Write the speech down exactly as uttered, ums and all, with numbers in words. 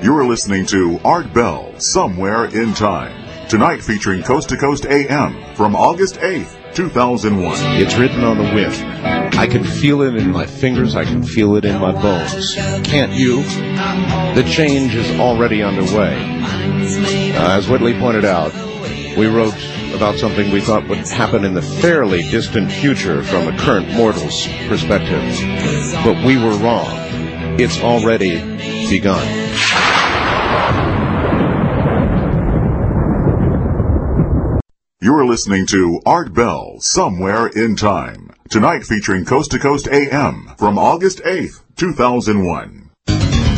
You're listening to Art Bell, Somewhere in Time. Tonight featuring Coast to Coast A M from August eighth, two thousand one. It's written on the wind. I can feel it in my fingers. I can feel it in my bones. Can't you? The change is already underway. Uh, as Whitley pointed out, we wrote about something we thought would happen in the fairly distant future from a current mortal's perspective. But we were wrong. It's already begun. You're listening to Art Bell, Somewhere in Time. Tonight featuring Coast to Coast A M from August eighth, two thousand one.